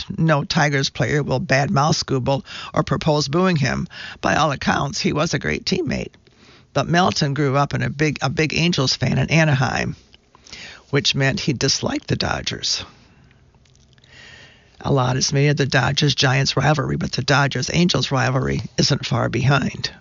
no Tigers player will badmouth Skubal or propose booing him. By all accounts, he was a great teammate. But Melton grew up a big Angels fan in Anaheim, which meant he disliked the Dodgers. A lot is made of the Dodgers-Giants rivalry, but the Dodgers-Angels rivalry isn't far behind.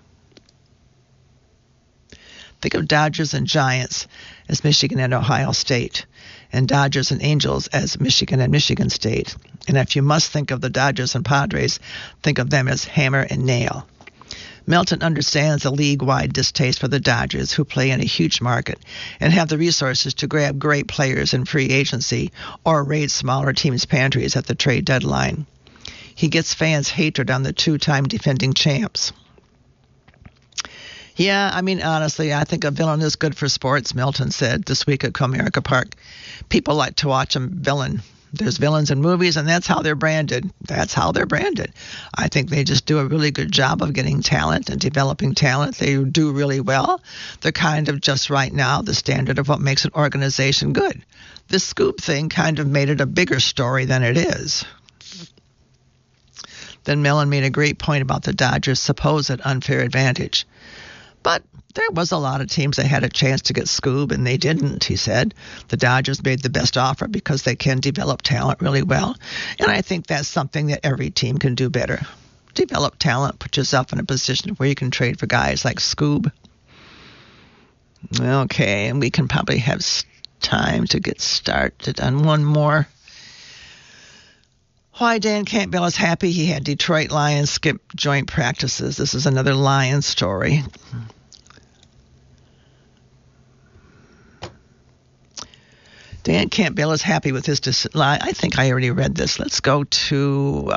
Think of Dodgers and Giants as Michigan and Ohio State, and Dodgers and Angels as Michigan and Michigan State. And if you must think of the Dodgers and Padres, think of them as hammer and nail. Melton understands the league-wide distaste for the Dodgers, who play in a huge market and have the resources to grab great players in free agency or raid smaller teams' pantries at the trade deadline. He gets fans' hatred on the two-time defending champs. Yeah, I mean, honestly, I think a villain is good for sports, Melton said this week at Comerica Park. People like to watch a villain. There's villains in movies, and that's how they're branded. I think they just do a really good job of getting talent and developing talent. They do really well. They're kind of just right now the standard of what makes an organization good. This Scoop thing kind of made it a bigger story than it is. Then Mellon made a great point about the Dodgers' supposed unfair advantage. But there was a lot of teams that had a chance to get Scoob, and they didn't, he said. The Dodgers made the best offer because they can develop talent really well. And I think that's something that every team can do better. Develop talent, put yourself in a position where you can trade for guys like Scoob. Okay, and we can probably have time to get started on one more. Why Dan Campbell is happy he had Detroit Lions skip joint practices. This is another Lions story. Dan Campbell is happy with his decision. I think I already read this. Let's go to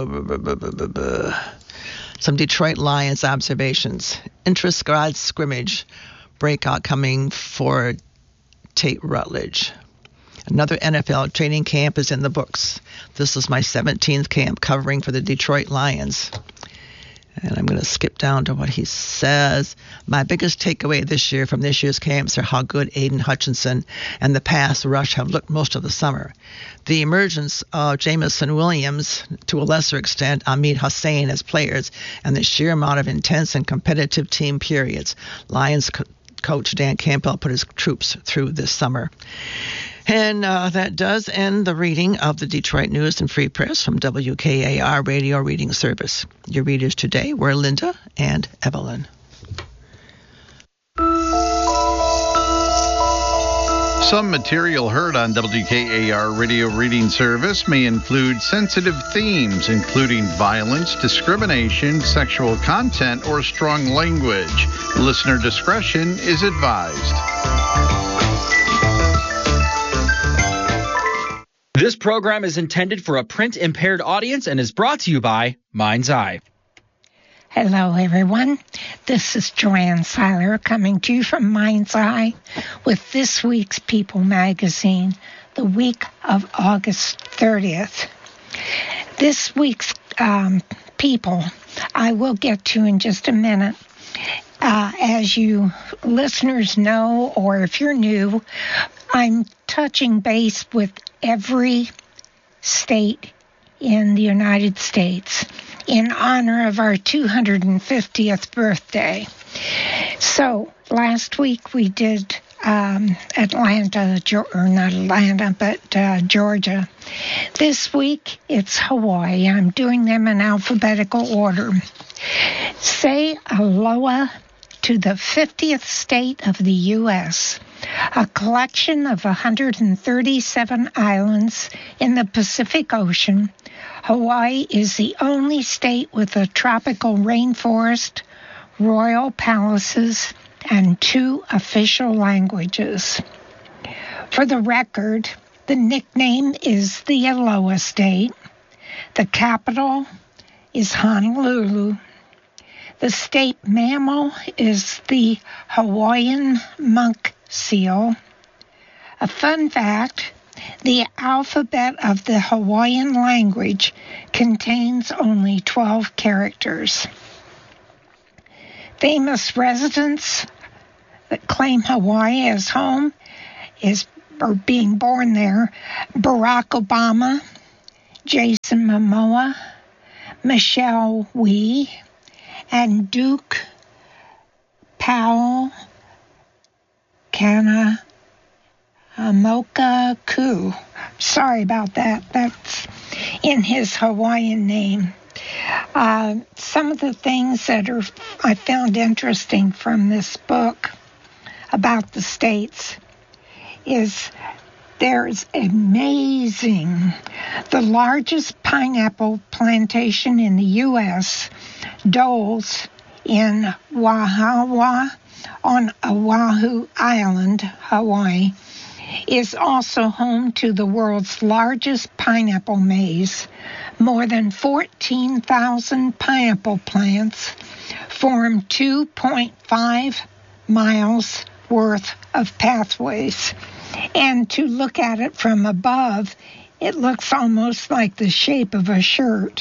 some Detroit Lions observations. Intra-squad scrimmage breakout coming for Tate Rutledge. Another NFL training camp is in the books. This is my 17th camp covering for the Detroit Lions. And I'm going to skip down to what he says. My biggest takeaway this year from this year's camps are how good Aiden Hutchinson and the pass rush have looked most of the summer. The emergence of Jamison Williams, to a lesser extent, Ahmed Hussein as players, and the sheer amount of intense and competitive team periods Lions coach Dan Campbell put his troops through this summer. And that does end the reading of the Detroit News and Free Press from WKAR Radio Reading Service. Your readers today were Linda and Evelyn. Some material heard on WKAR Radio Reading Service may include sensitive themes, including violence, discrimination, sexual content, or strong language. Listener discretion is advised. This program is intended for a print-impaired audience and is brought to you by Mind's Eye. Hello, everyone. This is Joanne Seiler coming to you from Mind's Eye with this week's People magazine, the week of August 30th. This week's People I will get to in just a minute. As you listeners know, or if you're new, I'm touching base with every state in the United States in honor of our 250th birthday. So last week we did Atlanta, or not Atlanta, but Georgia. This week it's Hawaii. I'm doing them in alphabetical order. Say aloha to the 50th state of the U.S., a collection of 137 islands in the Pacific Ocean. Hawaii is the only state with a tropical rainforest, royal palaces, and 2 official languages. For the record, the nickname is the Aloha State. The capital is Honolulu. The state mammal is the Hawaiian monk seal. A fun fact, the alphabet of the Hawaiian language contains only 12 characters. Famous residents that claim Hawaii as home or being born there, Barack Obama, J. Jason Momoa, Michelle Wee, and Duke Powell Kanamoka Ku. Sorry about that. That's in his Hawaiian name. Some of the things that I found interesting from this book about the states is there's the largest pineapple plantation in the U.S., Dole's in Wahawa on Oahu Island, Hawaii, is also home to the world's largest pineapple maze. More than 14,000 pineapple plants form 2.5 miles worth of pathways. And to look at it from above, it looks almost like the shape of a shirt.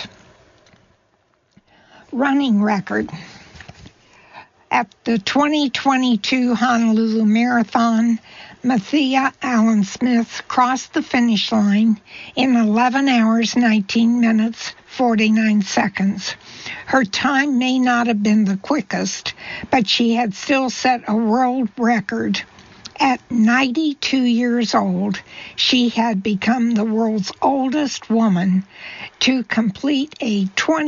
Running record. At the 2022 Honolulu Marathon, Mathia Allen Smith crossed the finish line in 11 hours, 19 minutes, 49 seconds. Her time may not have been the quickest, but she had still set a world record. At 92 years old, she had become the world's oldest woman to complete a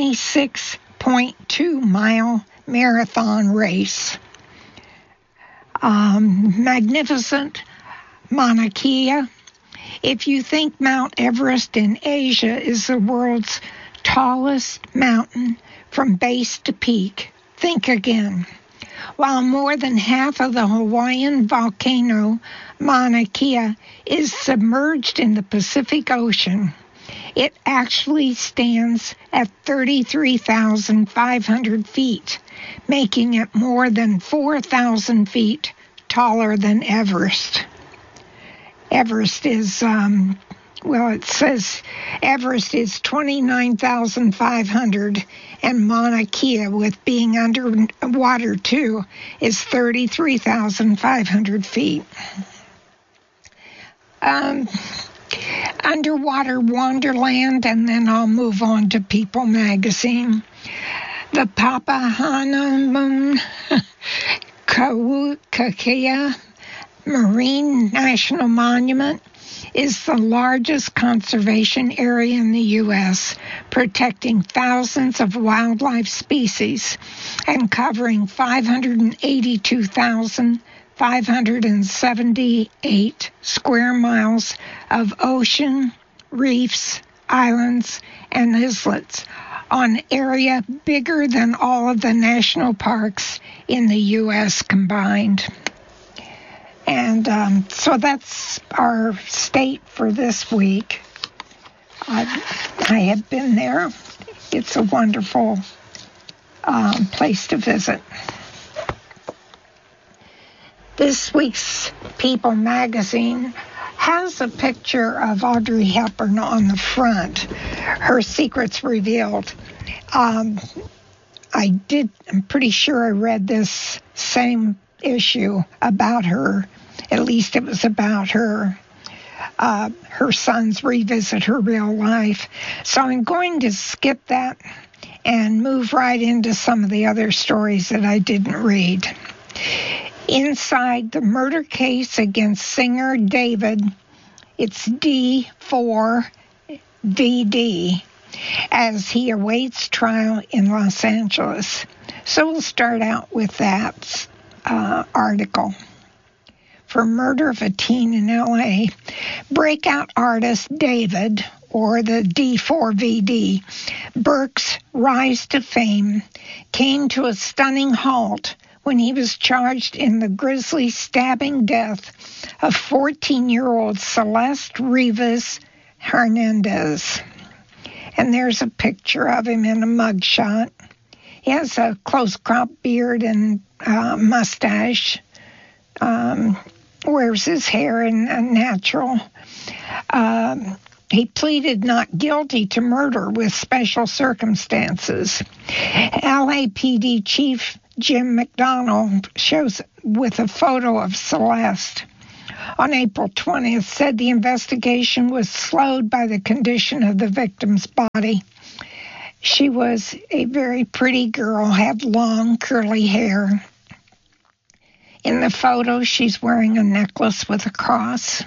26.2-mile marathon race. Magnificent Mauna Kea. If you think Mount Everest in Asia is the world's tallest mountain from base to peak, think again. While more than half of the Hawaiian volcano Mauna Kea is submerged in the Pacific Ocean, it actually stands at 33,500 feet, making it more than 4,000 feet taller than Everest. Everest is, it says Everest is 29,500, and Mauna Kea, with being underwater too, is 33,500 feet. Underwater Wonderland, and then I'll move on to People magazine. The Papahanaumoku Kakea Marine National Monument is the largest conservation area in the U.S., protecting thousands of wildlife species and covering 582,578 square miles of ocean, reefs, islands, and islets on area bigger than all of the national parks in the U.S. combined. And so that's our state for this week. I have been there. It's a wonderful place to visit. This week's People magazine has a picture of Audrey Hepburn on the front, Her Secrets Revealed. I'm pretty sure I read this same issue about her. At least it was about her. Her sons revisit her real life. So I'm going to skip that and move right into some of the other stories that I didn't read. Inside the murder case against singer David, it's D4VD, as he awaits trial in Los Angeles. So we'll start out with that article. For murder of a teen in L.A., breakout artist David, or the D4VD, Burke's rise to fame came to a stunning halt when he was charged in the grisly stabbing death of 14-year-old Celeste Rivas Hernandez. And there's a picture of him in a mugshot. He has a close-cropped beard and mustache. Wears his hair in a natural. He pleaded not guilty to murder with special circumstances. LAPD Chief Jim McDonnell shows with a photo of Celeste. on April 20th said the investigation was slowed by the condition of the victim's body. She was a very pretty girl, had long curly hair. In the photo, she's wearing a necklace with a cross.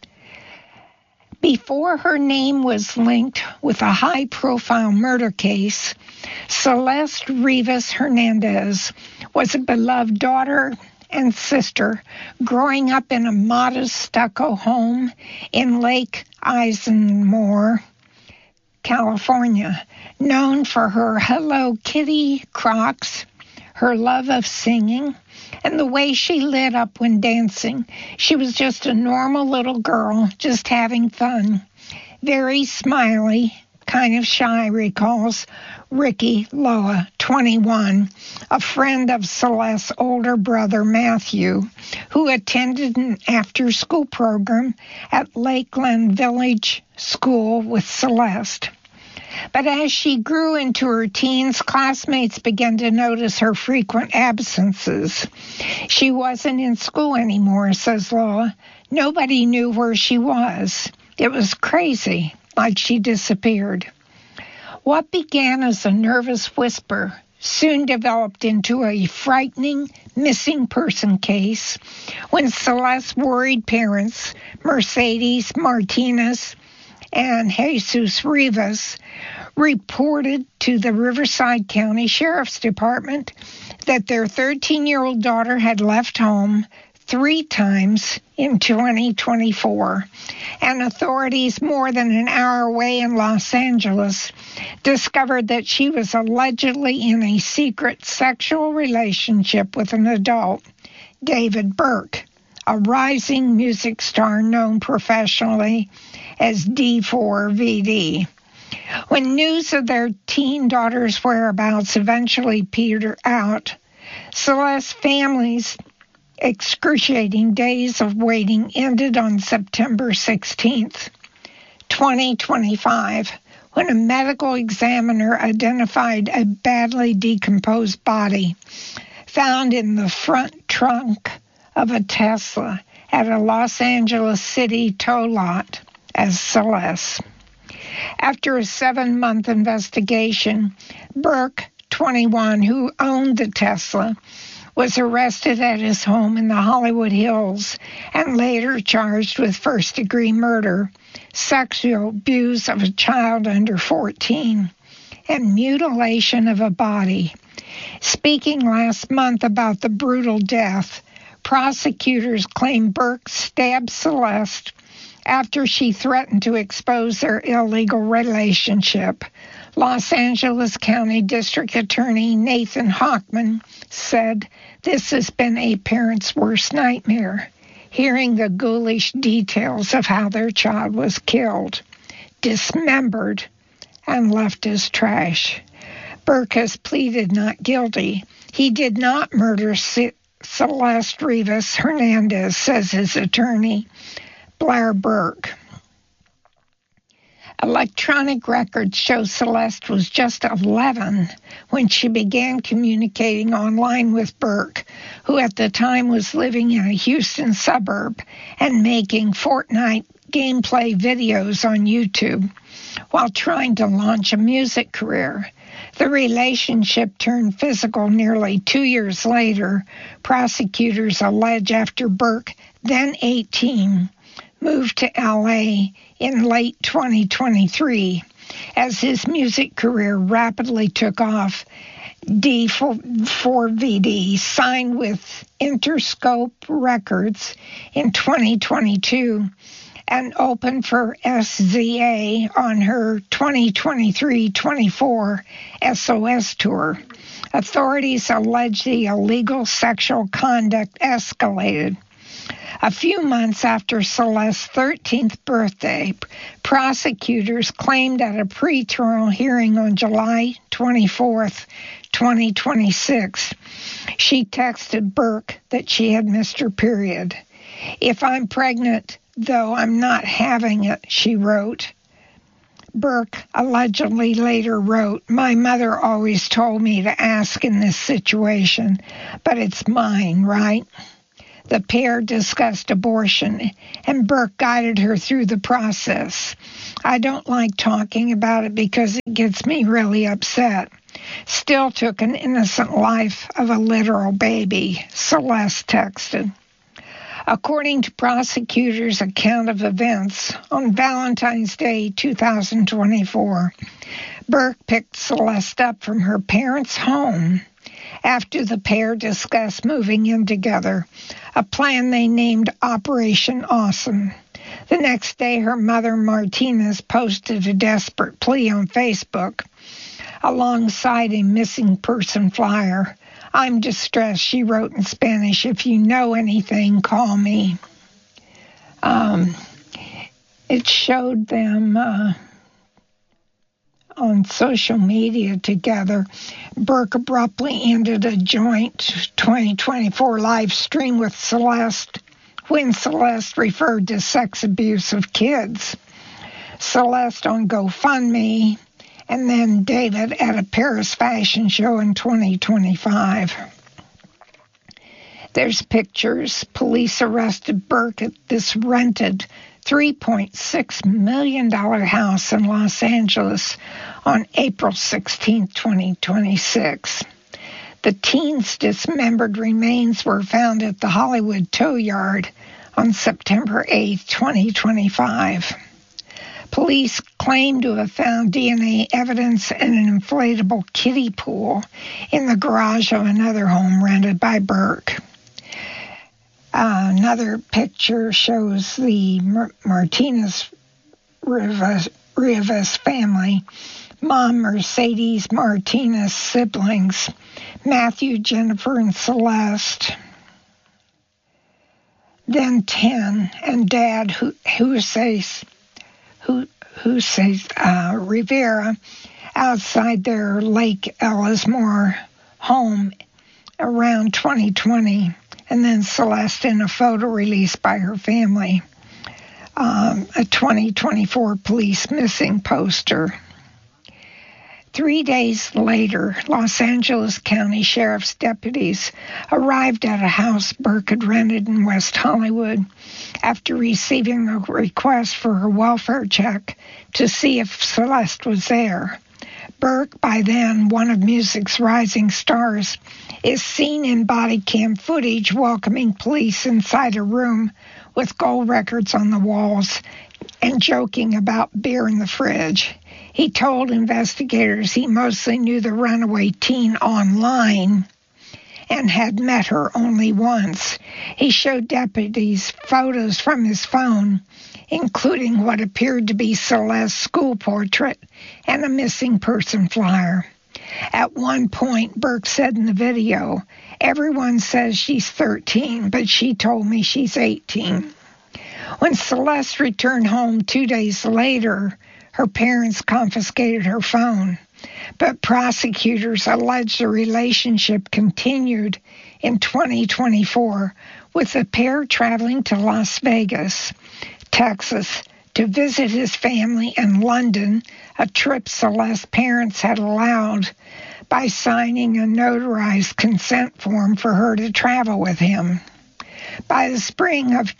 Before her name was linked with a high-profile murder case, Celeste Rivas Hernandez was a beloved daughter and sister growing up in a modest stucco home in Lake Eisenmore, California, known for her Hello Kitty Crocs, her love of singing, and the way she lit up when dancing. She was just a normal little girl, just having fun. Very smiley, kind of shy, recalls Ricky Loa, 21, a friend of Celeste's older brother, Matthew, who attended an after-school program at Lakeland Village School with Celeste. But as she grew into her teens, classmates began to notice her frequent absences. She wasn't in school anymore, says Loa. Nobody knew where she was. It was crazy, like she disappeared. What began as a nervous whisper soon developed into a frightening missing person case when Celeste's worried parents, Mercedes Martinez and Jesus Rivas, reported to the Riverside County Sheriff's Department that their 13-year-old daughter had left home 3 times in 2024, and authorities more than an hour away in Los Angeles discovered that she was allegedly in a secret sexual relationship with an adult, David Burke, a rising music star known professionally as D4VD. When news of their teen daughter's whereabouts eventually petered out, Celeste's family's excruciating days of waiting ended on September 16th, 2025, when a medical examiner identified a badly decomposed body found in the front trunk of a Tesla at a Los Angeles City tow lot as Celeste. After a 7-month investigation, Burke, 21, who owned the Tesla, was arrested at his home in the Hollywood Hills and later charged with first-degree murder, sexual abuse of a child under 14, and mutilation of a body. Speaking last month about the brutal death, prosecutors claim Burke stabbed Celeste after she threatened to expose their illegal relationship. Los Angeles County District Attorney Nathan Hochman said, "This has been a parent's worst nightmare, hearing the ghoulish details of how their child was killed, dismembered, and left as trash." Burke has pleaded not guilty. He did not murder Celeste Rivas Hernandez, says his attorney, Blair Burke. Electronic records show Celeste was just 11 when she began communicating online with Burke, who at the time was living in a Houston suburb and making Fortnite gameplay videos on YouTube while trying to launch a music career. The relationship turned physical nearly 2 years later, prosecutors allege, after Burke, then 18, moved to L.A. in late 2023. As his music career rapidly took off, D4VD signed with Interscope Records in 2022 and opened for SZA on her 2023-24 SOS tour. Authorities allege the illegal sexual conduct escalated. A few months after Celeste's 13th birthday, prosecutors claimed at a pretrial hearing on July 24th, 2026, she texted Burke that she had missed her period. "If I'm pregnant, though I'm not having it," she wrote. Burke allegedly later wrote, "My mother always told me to ask in this situation, but it's mine, right?" The pair discussed abortion, and Burke guided her through the process. I don't like talking about it because it gets me really upset. Still took an innocent life of a literal baby, Celeste texted. According to prosecutors' account of events, on Valentine's Day 2024, Burke picked Celeste up from her parents' home after the pair discussed moving in together, a plan they named Operation Awesome. The next day, her mother, Martinez, posted a desperate plea on Facebook alongside a missing person flyer. I'm distressed, she wrote in Spanish. If you know anything, call me. It showed them on social media together. Burke abruptly ended a joint 2024 live stream with Celeste when Celeste referred to sex abuse of kids. Celeste on GoFundMe, and then David at a Paris fashion show in 2025. There's pictures. Police arrested Burke at this rented $3.6 million house in Los Angeles on April 16, 2026. The teen's dismembered remains were found at the Hollywood Tow Yard on September 8, 2025. Police claim to have found DNA evidence in an inflatable kiddie pool in the garage of another home rented by Burke. Another picture shows the Martinez Rivas family, Mom Mercedes Martinez siblings, Matthew, Jennifer, and Celeste. Then 10, and Dad, Jose Rivera, outside their Lake Ellismore home around 2020. And then Celeste in a photo released by her family, a 2024 police missing poster. 3 days later, Los Angeles County Sheriff's deputies arrived at a house Burke had rented in West Hollywood after receiving a request for her welfare check to see if Celeste was there. Burke, by then one of music's rising stars, is seen in body cam footage welcoming police inside a room with gold records on the walls and joking about beer in the fridge. He told investigators he mostly knew the runaway teen online and had met her only once. He showed deputies photos from his phone, including what appeared to be Celeste's school portrait and a missing person flyer. At one point, Burke said in the video, "Everyone says she's 13, but she told me she's 18. When Celeste returned home 2 days later, her parents confiscated her phone, but prosecutors alleged the relationship continued in 2024, with the pair traveling to Las Vegas, Texas, to visit his family in London, a trip Celeste's parents had allowed by signing a notarized consent form for her to travel with him. By the spring of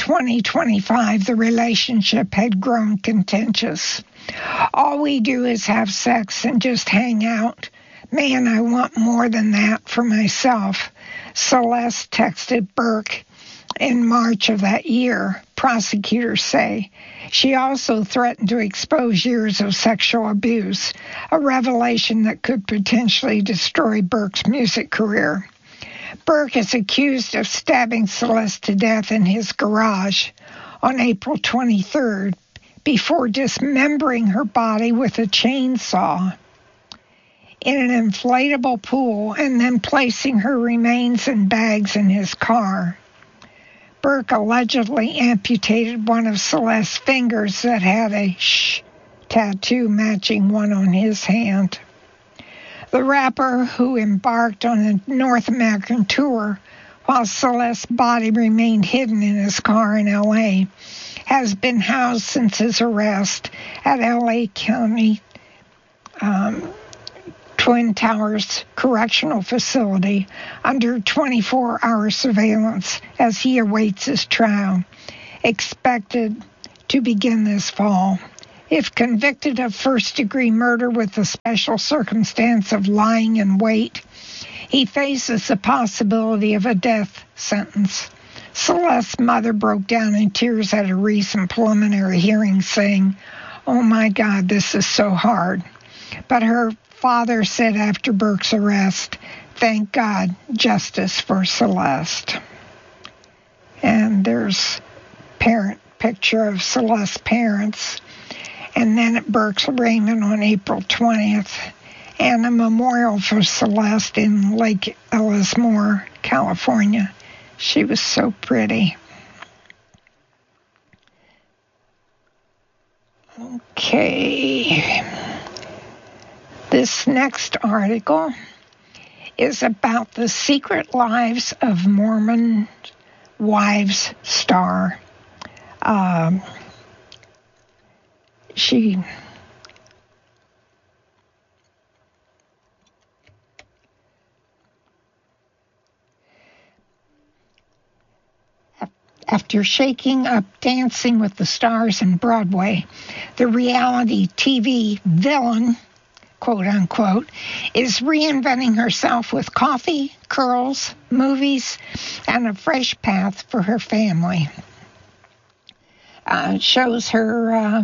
2025, the relationship had grown contentious. All we do is have sex and just hang out. Man, I want more than that for myself, Celeste texted Burke in March of that year, prosecutors say. She also threatened to expose years of sexual abuse, a revelation that could potentially destroy Burke's music career. Burke is accused of stabbing Celeste to death in his garage on April 23rd before dismembering her body with a chainsaw in an inflatable pool and then placing her remains in bags in his car. Burke allegedly amputated one of Celeste's fingers that had a "shh" tattoo matching one on his hand. The rapper, who embarked on a North American tour while Celeste's body remained hidden in his car in L.A., has been housed since his arrest at L.A. County Twin Towers Correctional Facility under 24-hour surveillance as he awaits his trial, expected to begin this fall. If convicted of first-degree murder with the special circumstance of lying in wait, he faces the possibility of a death sentence. Celeste's mother broke down in tears at a recent preliminary hearing, saying, "Oh my God, this is so hard." But her father said after Burke's arrest, "Thank God, justice for Celeste." And there's picture of Celeste's parents. And then at Burke's arraignment on April 20th, and a memorial for Celeste in Lake Ellismore, California. She was so pretty. Okay. This next article is about the secret lives of Mormon wives star. After shaking up Dancing with the Stars in Broadway, the reality TV villain, quote unquote, is reinventing herself with coffee, curls, movies, and a fresh path for her family. Shows her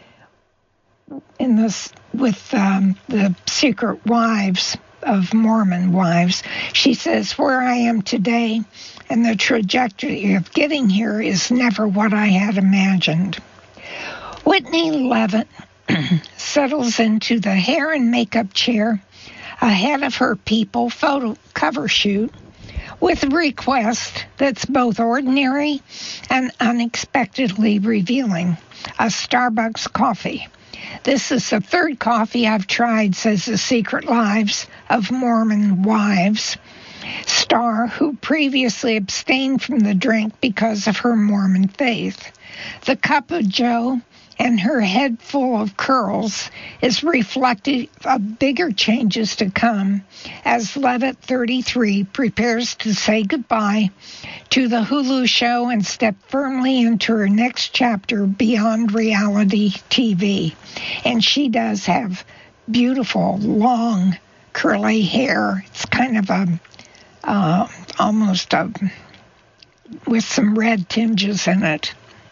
in this with the secret wives of Mormon wives. She says, "Where I am today and the trajectory of getting here is never what I had imagined." Whitney Leavitt settles into the hair and makeup chair ahead of her People photo cover shoot with a request that's both ordinary and unexpectedly revealing: a Starbucks coffee. "This is the third coffee I've tried," says the Secret Lives of Mormon Wives star, who previously abstained from the drink because of her Mormon faith. The cup of joe and her head full of curls is reflective of bigger changes to come as Leavitt, 33, prepares to say goodbye to the Hulu show and step firmly into her next chapter beyond reality TV. And she does have beautiful, long, curly hair. It's kind of almost with some red tinges in it.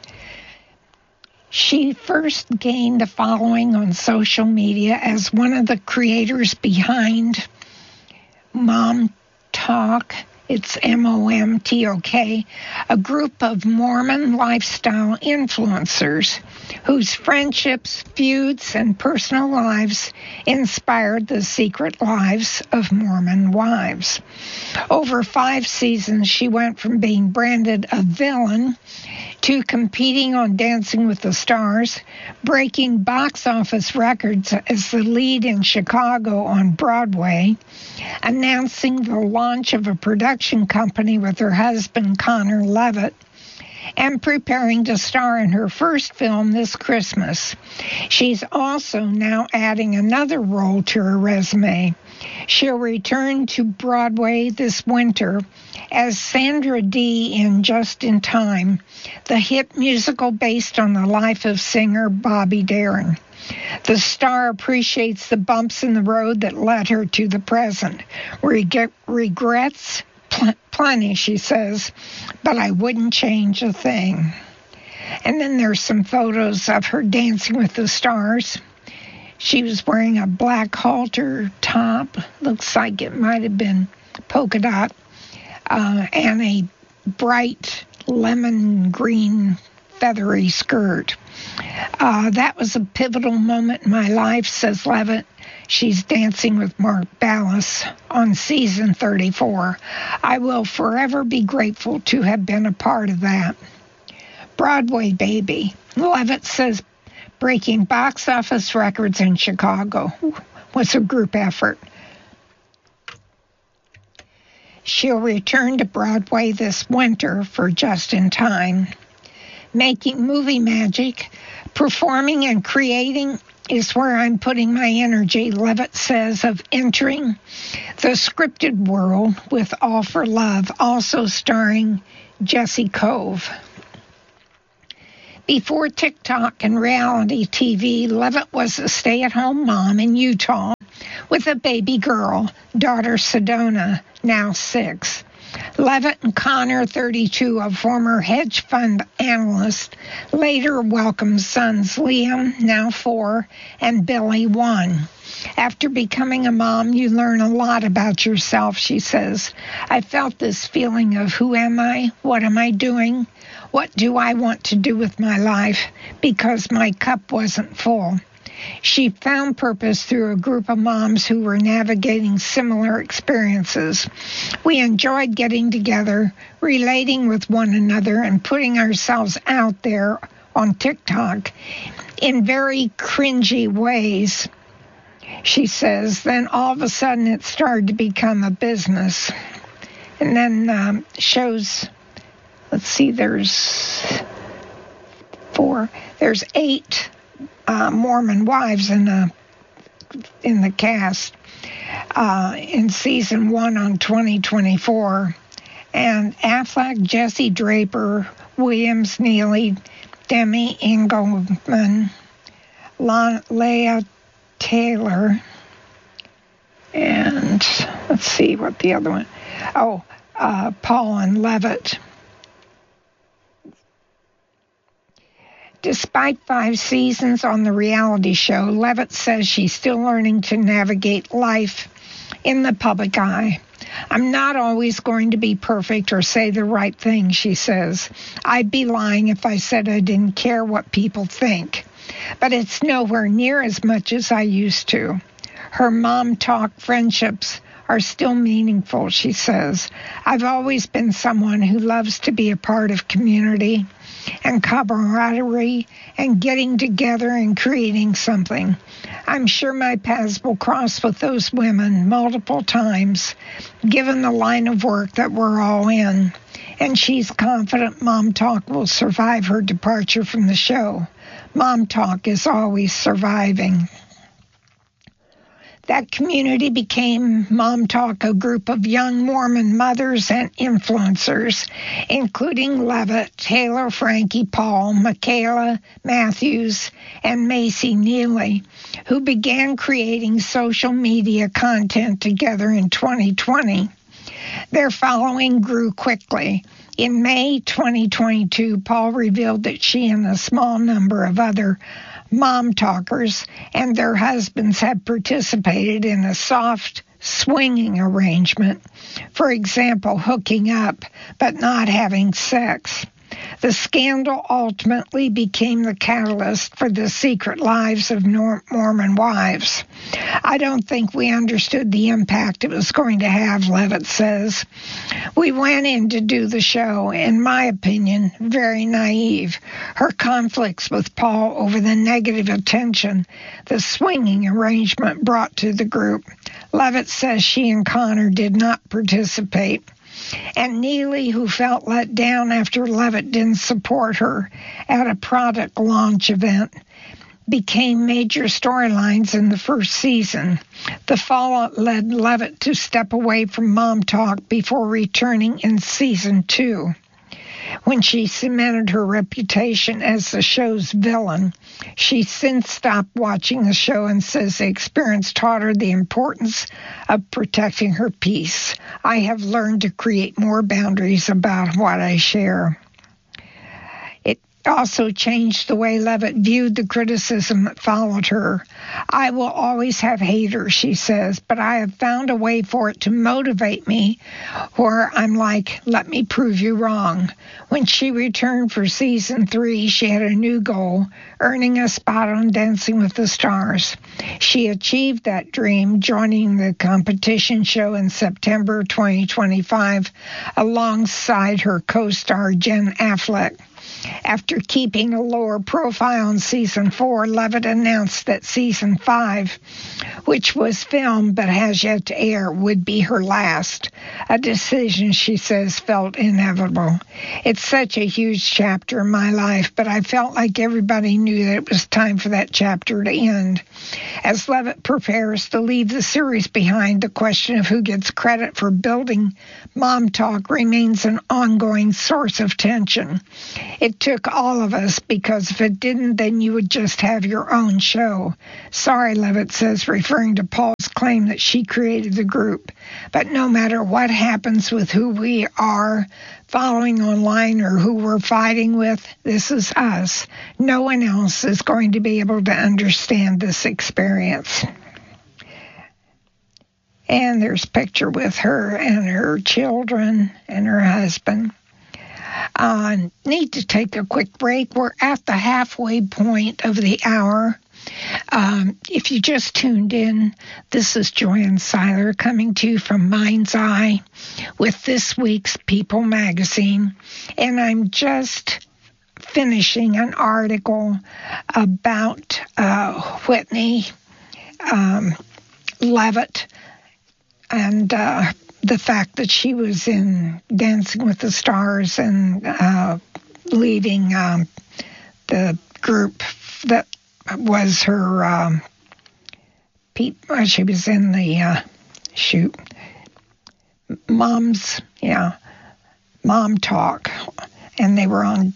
She first gained a following on social media as one of the creators behind Mom Talk. It's MOMTOK, a group of Mormon lifestyle influencers whose friendships, feuds, and personal lives inspired the Secret Lives of Mormon Wives. Over 5 seasons, she went from being branded a villain to competing on Dancing with the Stars, breaking box office records as the lead in Chicago on Broadway, announcing the launch of a production company with her husband Connor Leavitt, and preparing to star in her first film this Christmas. She's also now adding another role to her resume. She'll return to Broadway this winter as Sandra Dee in Just in Time, the hit musical based on the life of singer Bobby Darin. The star appreciates the bumps in the road that led her to the present. Regrets plenty, she says, but I wouldn't change a thing. And then there's some photos of her Dancing with the Stars. She was wearing a black halter top, looks like it might have been polka dot, and a bright lemon green feathery skirt. That was a pivotal moment in my life, says Leavitt. She's dancing with Mark Ballas on season 34. I will forever be grateful to have been a part of that. Broadway baby. Leavitt says breaking box office records in Chicago was a group effort. She'll return to Broadway this winter for Just in Time, making movie magic, performing and creating is where I'm putting my energy, Levitt says, of entering the scripted world with All for Love, also starring Jesse Cove. Before TikTok and reality TV, Levitt was a stay-at-home mom in Utah with a baby girl, daughter Sedona, now 6. Levitt and Connor, 32, a former hedge fund analyst, later welcomed sons Liam, now 4, and Billy, 1. After becoming a mom, you learn a lot about yourself, she says. I felt this feeling of who am I? What am I doing? What do I want to do with my life? Because my cup wasn't full. She found purpose through a group of moms who were navigating similar experiences. We enjoyed getting together, relating with one another, and putting ourselves out there on TikTok in very cringy ways, she says. Then all of a sudden it started to become a business. And then shows, let's see, there's 8 Mormon wives in the cast in season 1 on 2024, and Affleck, Jesse Draper, Williams, Neely, Demi Engelman, Leah Taylor, and let's see what the other one. Paul and Levitt. Despite 5 seasons on the reality show, Levitt says she's still learning to navigate life in the public eye. I'm not always going to be perfect or say the right thing, she says. I'd be lying if I said I didn't care what people think. But it's nowhere near as much as I used to. Her mom talk friendships are still meaningful, she says. I've always been someone who loves to be a part of community and camaraderie and getting together and creating something. I'm sure my paths will cross with those women multiple times, given the line of work that we're all in. And she's confident Mom Talk will survive her departure from the show. Mom Talk is always surviving. That community became Mom Talk, a group of young Mormon mothers and influencers, including Levitt, Taylor, Frankie, Paul, Michaela Matthews, and Macy Neely, who began creating social media content together in 2020. Their following grew quickly. In May 2022, Paul revealed that she and a small number of other Mom Talkers and their husbands had participated in a soft swinging arrangement, for example, hooking up but not having sex. The scandal ultimately became the catalyst for the secret lives of Mormon wives. I don't think we understood the impact it was going to have, Levitt says. We went in to do the show, in my opinion, very naive. Her conflicts with Paul over the negative attention the swinging arrangement brought to the group. Levitt says she and Connor did not participate. And Neely, who felt let down after Levitt didn't support her at a product launch event, became major storylines in the first season. The fallout led Levitt to step away from Mom Talk before returning in season 2. When she cemented her reputation as the show's villain, she's since stopped watching the show and says the experience taught her the importance of protecting her peace. I have learned to create more boundaries about what I share. It also changed the way Levitt viewed the criticism that followed her. I will always have haters, she says, but I have found a way for it to motivate me where I'm like, let me prove you wrong. When she returned for season 3, she had a new goal, earning a spot on Dancing with the Stars. She achieved that dream, joining the competition show in September 2025 alongside her co-star Jen Affleck. After keeping a lower profile in Season 4, Levitt announced that Season 5, which was filmed but has yet to air, would be her last, a decision she says felt inevitable. It's such a huge chapter in my life, but I felt like everybody knew that it was time for that chapter to end. As Levitt prepares to leave the series behind, the question of who gets credit for building Mom Talk remains an ongoing source of tension. It took all of us, because if it didn't, then you would just have your own show. Sorry, Levitt says, referring to Paul's claim that she created the group. But no matter what happens with who we are following online or who we're fighting with, this is us. No one else is going to be able to understand this experience. And there's a picture with her and her children and her husband. Need to take a quick break. We're at the halfway point of the hour. If you just tuned in, this is Joanne Seiler coming to you from Mind's Eye with this week's People magazine. And I'm just finishing an article about Whitney Levitt and the fact that she was in Dancing with the Stars and leading the group that was her, she was in the, Mom Talk, and they were on,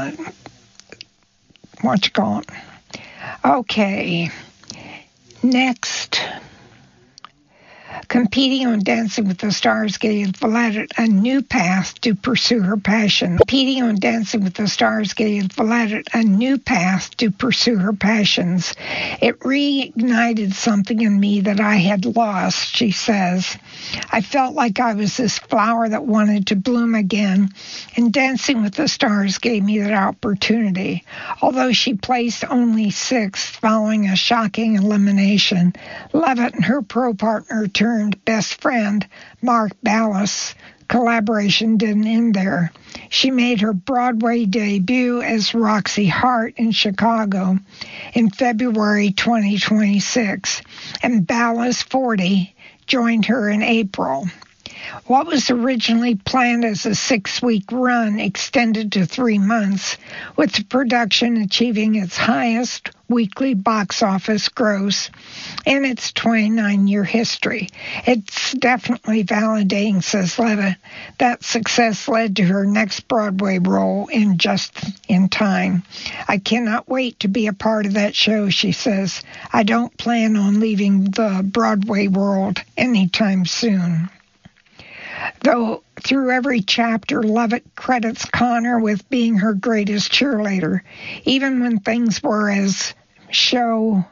Okay, next. Competing on Dancing with the Stars gave Valletta a new path to pursue her passion. Competing on Dancing with the Stars gave Valletta a new path to pursue her passions. It reignited something in me that I had lost, she says. I felt like I was this flower that wanted to bloom again, and Dancing with the Stars gave me that opportunity. Although she placed only 6th following a shocking elimination, Levitt and her pro partner turned best friend, Mark Ballas. Collaboration didn't end there. She made her Broadway debut as Roxy Hart in Chicago in February 2026, and Ballas 40 joined her in April. What was originally planned as a 6-week run extended to 3 months, with the production achieving its highest weekly box office gross in its 29-year history. It's definitely validating, says Levitt. That success led to her next Broadway role in Just in Time. I cannot wait to be a part of that show, she says. I don't plan on leaving the Broadway world anytime soon. Though through every chapter, Levitt credits Connor with being her greatest cheerleader, even when things were as show,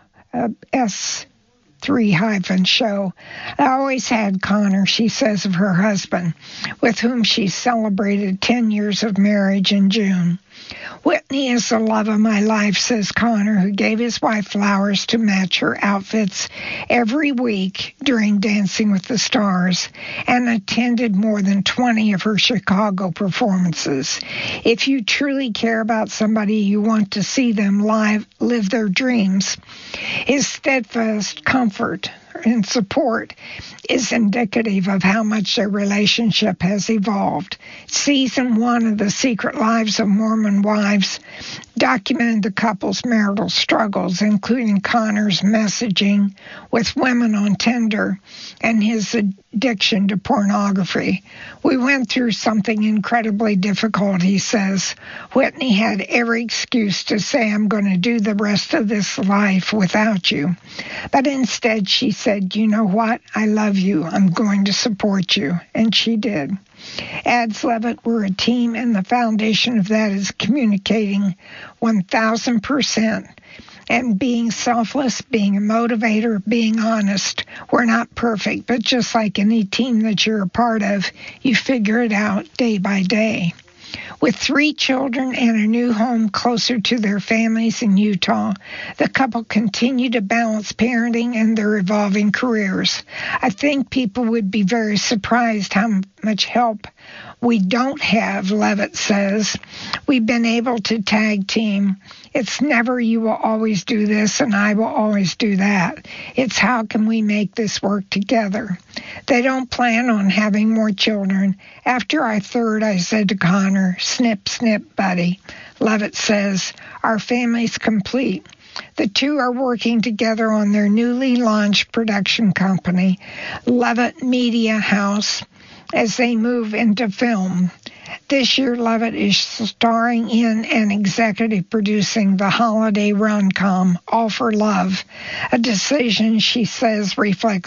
S3-show. I always had Connor, she says of her husband, with whom she celebrated 10 years of marriage in June. Whitney is the love of my life, says Connor, who gave his wife flowers to match her outfits every week during Dancing with the Stars and attended more than 20 of her Chicago performances. If you truly care about somebody, you want to see them live their dreams. His steadfast comfort and support is indicative of how much their relationship has evolved. Season 1 of The Secret Lives of Mormon Wives documented the couple's marital struggles, including Connor's messaging with women on Tinder and his addiction to pornography. We went through something incredibly difficult, he says. Whitney had every excuse to say, I'm going to do the rest of this life without you. But instead, she said, you know what? I love you. I'm going to support you. And she did. Adds Levitt, we're a team, and the foundation of that is communicating 1,000%. And being selfless, being a motivator, being honest. We're not perfect, but just like any team that you're a part of, you figure it out day by day. With 3 children and a new home closer to their families in Utah, the couple continue to balance parenting and their evolving careers. I think people would be very surprised how much help we don't have, Levitt says. We've been able to tag team. It's never you will always do this and I will always do that. It's how can we make this work together. They don't plan on having more children. After our third, I said to Connor, snip, snip, buddy. Levitt says, our family's complete. The two are working together on their newly launched production company, Levitt Media House, as they move into film. This year, Levitt is starring in and executive producing the holiday rom-com All for Love, a decision she says reflects